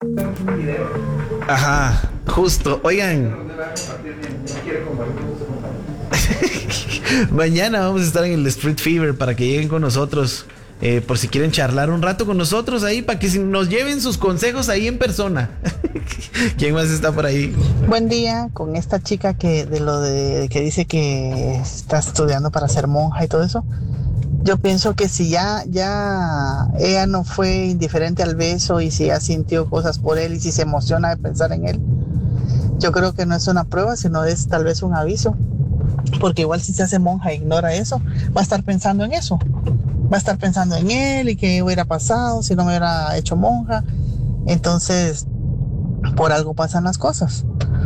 Ajá, justo. Oigan. Mañana vamos a estar en el Street Fever para que lleguen con nosotros. Por si quieren charlar un rato con nosotros ahí, para que nos lleven sus consejos ahí en persona. ¿Quién más está por ahí? Buen día, con esta chica que que dice que está estudiando para ser monja y todo eso. Yo pienso que si ya ella no fue indiferente al beso y si ya sintió cosas por él y si se emociona de pensar en él, yo creo que no es una prueba, sino es tal vez un aviso. Porque igual si se hace monja e ignora eso, va a estar pensando en eso. Va a estar pensando en él y qué hubiera pasado si no me hubiera hecho monja. Entonces, por algo pasan las cosas.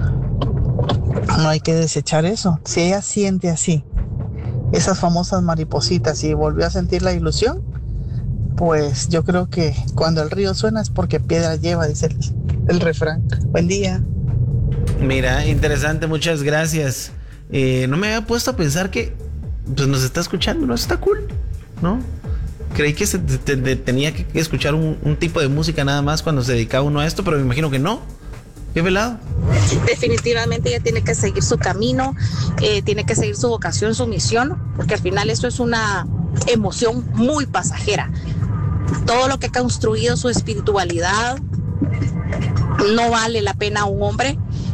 No hay que desechar eso. Si ella siente así, esas famosas maripositas y volvió a sentir la ilusión, pues yo creo que cuando el río suena es porque piedra lleva, dice el refrán. Buen día. Mira, interesante, muchas gracias. No me había puesto a pensar que pues nos está escuchando, ¿no? Está cool, ¿no? Creí que tenía que escuchar un tipo de música nada más cuando se dedicaba uno a esto, pero me imagino que no. ¿Qué velado? Definitivamente ella tiene que seguir su camino, tiene que seguir su vocación, su misión, porque al final esto es una emoción muy pasajera. Todo lo que ha construido su espiritualidad no vale la pena a un hombre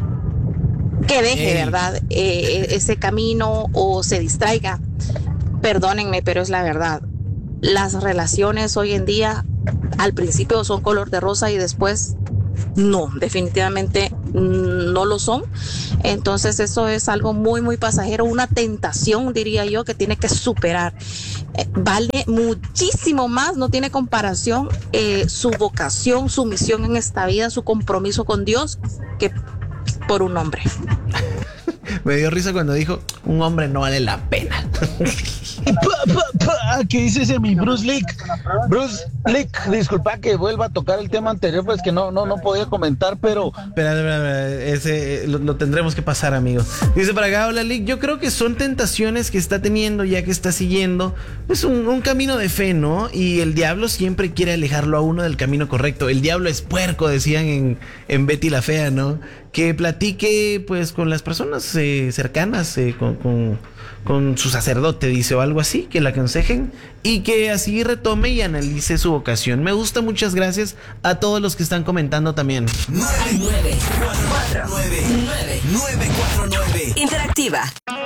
que deje, ¿verdad? Ese camino o se distraiga. Perdónenme, pero es la verdad. Las relaciones hoy en día al principio son color de rosa y después no, definitivamente no lo son. Entonces eso es algo muy, muy pasajero, una tentación, diría yo, que tiene que superar. Vale muchísimo más, no tiene comparación su vocación, su misión en esta vida, su compromiso con Dios, que por un hombre. Me dio risa cuando dijo, un hombre no vale la pena. ¿Qué dice ese mi Bruce Lee? Bruce Lee, disculpa que vuelva a tocar el tema anterior, pues que no podía comentar, pero... Espera, ese lo tendremos que pasar, amigo. Dice para acá, hola Lick, yo creo que son tentaciones que está teniendo ya que está siguiendo pues un camino de fe, ¿no? Y el diablo siempre quiere alejarlo a uno del camino correcto. El diablo es puerco, decían en Betty la Fea, ¿no? Que platique pues con las personas cercanas, con su sacerdote, dice, o algo así, que la aconsejen y que así retome y analice su vocación. Me gusta, muchas gracias a todos los que están comentando también. 949 Interactiva.